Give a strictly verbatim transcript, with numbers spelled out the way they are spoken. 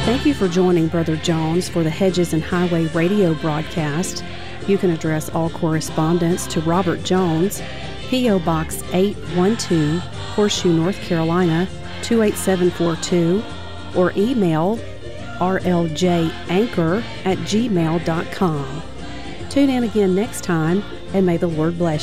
Thank you for joining Brother Jones for the Hedges and Highway radio broadcast. You can address all correspondence to Robert Jones, P O. Box eight one two, Horseshoe, North Carolina, two eight seven four two, or email r l j anchor at gmail dot com. Tune in again next time, and may the Lord bless you.